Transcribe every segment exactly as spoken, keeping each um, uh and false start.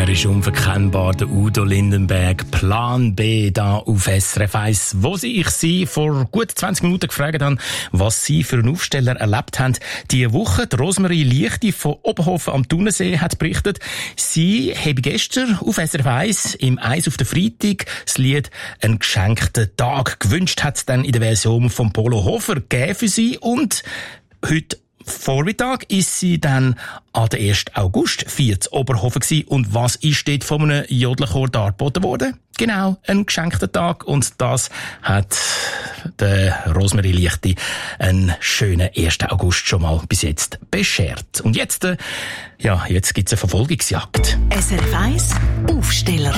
Er ist unverkennbar, der Udo Lindenberg. Plan B da auf S R F eins. Wo sie ich sie vor gut zwanzig Minuten gefragt habe, was sie für einen Aufsteller erlebt haben. Diese Woche, die Rosemarie Liechti von Oberhofen am Thunersee hat berichtet, sie habe gestern auf S R F eins im Eis auf den Freitag das Lied «Ein geschenkten Tag» gewünscht, hat es dann in der Version von Polo Hofer gegeben für sie. Und heute Vormittag ist sie dann an der ersten August vierzig Oberhofen gewesen. Und was ist dort von einem Jodlerchor dargeboten worden? Genau, ein geschenkter Tag. Und das hat der Rosemarie Liechti einen schönen ersten August schon mal bis jetzt beschert. Und jetzt, äh, ja, jetzt gibt's eine Verfolgungsjagd. S R F eins Aufsteller.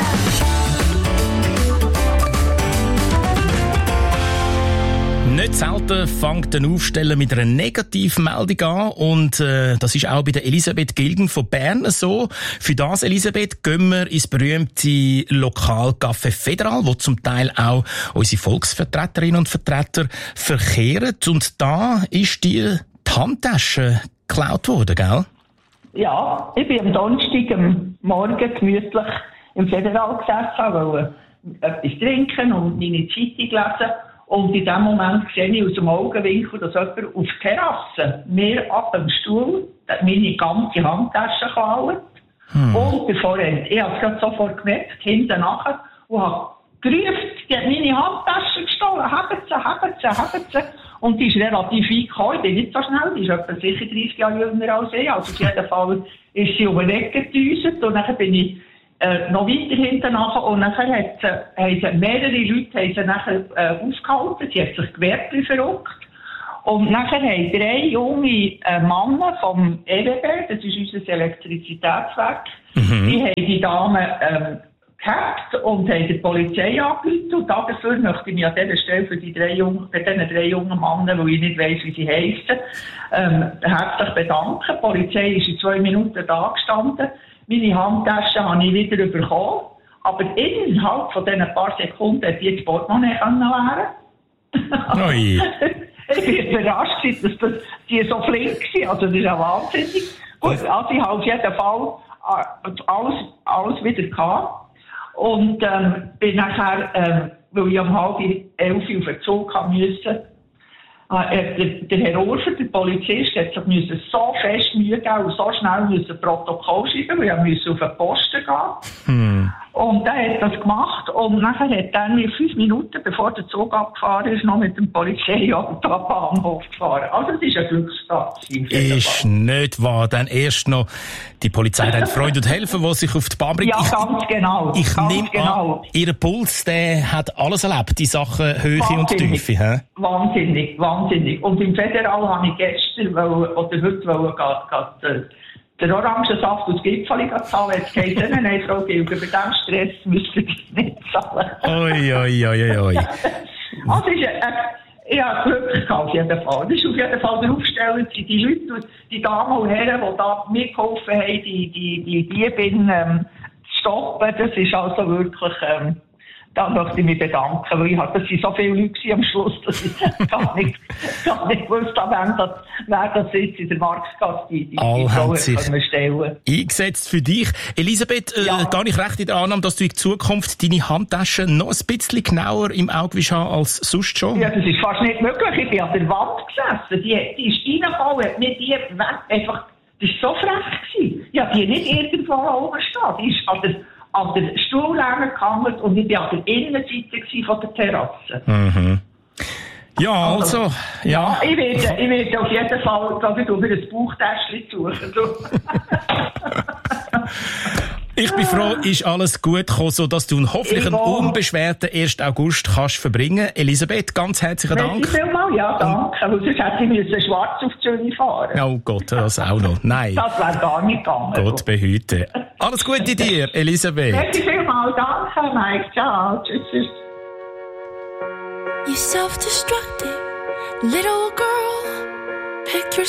Nicht selten fängt ein Aufsteller mit einer Negativmeldung an und äh, das ist auch bei der Elisabeth Gilgen von Bern so. Für das, Elisabeth, gehen wir ins berühmte Lokalcafé Federal, wo zum Teil auch unsere Volksvertreterinnen und Vertreter verkehren. Und da ist die, die Handtasche geklaut worden, gell? Ja, ich bin am Donnerstag am Morgen gemütlich im Federal gesessen, wollte etwas trinken und meine Zeitung lesen. Und in dem Moment sehe ich aus dem Augenwinkel, dass jemand auf der Terrasse mir ab dem Stuhl meine ganze Handtasche klaut. Hm. Und bevor er, ich habe es gerade sofort gemerkt, hinten nachher, und habe gerufen, die hat meine Handtasche gestohlen, haben sie, haben sie, haben sie. Und die ist relativ weit gekommen, ich bin nicht so schnell, die ist etwa sicher dreißig Jahre jünger als ich. Also auf jeden Fall ist sie um den Weg gedüset und dann bin ich Äh, noch weiter hinten nachher und nachher hat sie, haben sie mehrere Leute haben sie nachher, äh, aufgehalten, sie hat sich gewehrt wie verrückt. Und nachher haben drei junge äh, Männer vom E W B, das ist unser Elektrizitätswerk, mhm. die haben die Dame ähm, gehabt und haben die Polizei angerufen. Und dafür möchte ich mich an dieser Stelle für die drei jungen, bei diesen drei jungen Männern, weil ich nicht weiss, wie sie heissen, ähm, herzlich bedanken. Die Polizei ist in zwei Minuten da gestanden. Meine Handtasche habe ich wieder bekommen, aber innerhalb von diesen paar Sekunden hat die das Portemonnaie leeren. Oi. Ich bin überrascht, dass das, die so flink sind. Also das ist ja wahnsinnig. Gut, also ich habe auf jeden Fall alles, alles wieder gehabt. Und ähm, bin nachher, ähm, weil ich um halb elf auf den Zug haben musste, äh, der, der Herr Urfer, der Polizist, hat sich müssen so fest Mühe geben und so schnell müssen Protokoll schreiben, weil er müssen auf den Posten gehen. Hm. Und er hat das gemacht und nachher hat er mir fünf Minuten, bevor der Zug abgefahren ist, noch mit dem Polizeiauto am Bahnhof gefahren. Also es ist ein Glückstag. Ist nicht wahr. Dann erst noch die Polizei dann Freude und helfen, die sich auf die Bahn bringt. Ja, ich, ganz genau. Ich ganz nehme genau. an, Ihr Puls, der hat alles erlebt, die Sachen Höhe wahnsinnig, und Tiefe. He? Wahnsinnig, wahnsinnig. Und im Federal habe ich gestern, wollen, oder heute wollen, gehen, den Orangensaft und das Gipfeli zahlen. Jetzt geht es nicht. Nein, Frau Gilger, bei diesem Stress müsst ihr das nicht zahlen. Oi, oi, oi, oi. Also, ist, äh, ich habe Glück gehabt, auf jeden Fall. Das ist auf jeden Fall der Aufsteller, die Leute, die Damen und Herren, die da mitgeholfen haben, die, die, die Diebin ähm, zu stoppen. Das ist also wirklich, ähm, da möchte ich mich bedanken, weil ich hatte, das waren so viele Leute am Schluss, dass ich gar nicht, gar nicht gewusst habe, wer das jetzt in der Marktgasse die, die, die Frauen können stellen. Eingesetzt für dich. Elisabeth, äh, ja. gar nicht recht in der Annahme, dass du in Zukunft deine Handtasche noch ein bisschen genauer im Auge willst haben als sonst schon? Ja, das ist fast nicht möglich. Ich bin an der Wand gesessen. Die, die ist reingefallen, hat mir die weg, einfach, das war so frech gewesen. Ja, die nicht irgendwo oben stehen. Die ist an der, an der Stuhllehne gehangen und ich war an der Innenseite von der Terrasse. Mhm. Ja, also, also ja. ja. Ich werde, ich werde auf jeden Fall, glaube ich, über ein Bauchtäschchen suchen. Ich bin froh, ist alles gut gekommen, sodass du einen hoffentlich einen unbeschwerten ersten August kannst verbringen. Elisabeth, ganz herzlichen Dank. Merci vielmals, ja, danke. Weil sonst hätte ich müssen schwarz auf die Zürich fahren. Oh Gott, das auch noch. Nein. Das wäre gar nicht gegangen. Gott behüte. Alles Gute dir, Elisabeth. Merci vielmals, danke, Mike. Ciao, tschüss, tschüss. You self-destructive little girl, pick yourself